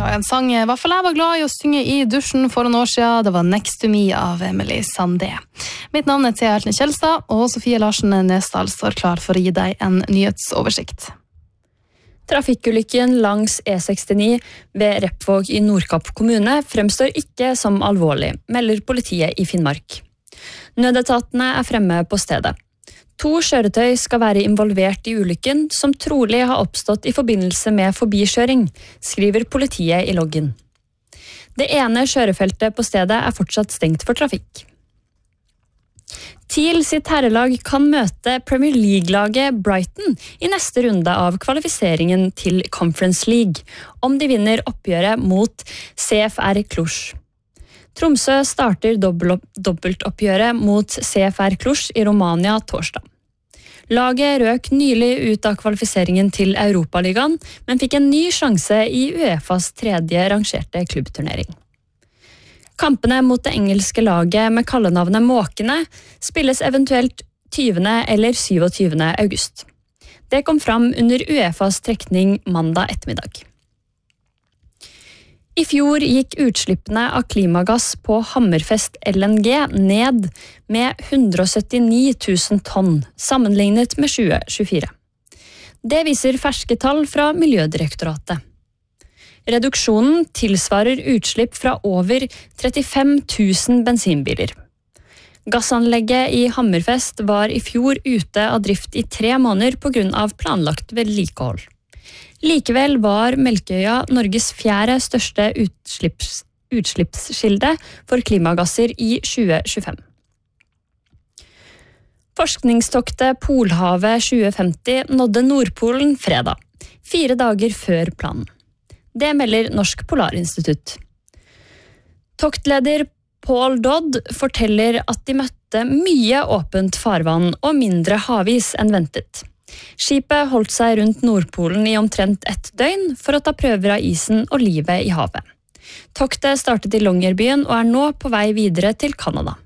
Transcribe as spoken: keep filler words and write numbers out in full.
en sang I hvert fall jeg var glad I å synge I dusjen for noen år siden. Det var Next to Me av Emily Sandé. Mitt navn er Thea Heltene Kjellstad, og Sofie Larsen Nesdal står klar for å gi deg en nyhetsoversikt. Trafikkulykken langs E sekstini ved Repvåg I Nordkapp kommune fremstår ikke som alvorlig, melder politiet I Finnmark. Nødetatene er fremme på stedet. To kjøretøy skal være involvert I ulykken, som trolig har oppstått I forbindelse med forbikjøring, skriver politiet I loggen. Det ene kjørefeltet på stedet er fortsatt stengt for trafikk. Thiel sitt herrelag kan møte Premier League-laget Brighton I neste runde av kvalifiseringen til Conference League, om de vinner oppgjøret mot C F R Cluj. Tromsø starter dobbeltoppgjøret mot C F R Cluj I Romania torsdag. Laget røk nylig ut av kvalifiseringen til Europaligaen, men fikk en ny sjanse I UEFAs tredje rangerte klubbturnering. Kampene mot det engelske laget med kallenavnet Måkene spilles eventuelt tyvende eller syvogtyvende august. Det kom fram under UEFAs trekning mandag ettermiddag. I fjor gikk utslippene av klimagass på Hammerfest L N G ned med hundre og syttini tusen tonn, sammenlignet med tjue tjuefire. Det viser ferske tall fra Miljødirektoratet. Reduksjonen tilsvarer utslipp fra over trettifem tusen bensinbiler. Gassanlegget I Hammerfest var I fjor ute av drift I tre måneder på grunn av planlagt vedlikehold. Likevel var Melkøya Norges fjerde største utslipps, utslippskilde for klimagasser I tjue tjuefem. Forskningstoktet Polhavet tjue femti nådde Nordpolen fredag, fire dager før planen. Det melder Norsk Polarinstitutt. Toktleder Paul Dodd forteller at de møtte mye åpent farvann og mindre havis enn ventet. Skipet holdt seg rundt Nordpolen I omtrent ett døgn for å ta prøver av isen og livet I havet. Toktet startet I Longyearbyen og er nå på vei videre til Kanada.